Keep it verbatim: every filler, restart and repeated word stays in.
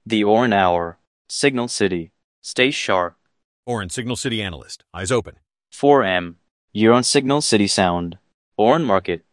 The Orin Hour, Signal City. Stay sharp. Orin, Signal City analyst. Eyes open. four M. You're on Signal City Sound. Orin Market.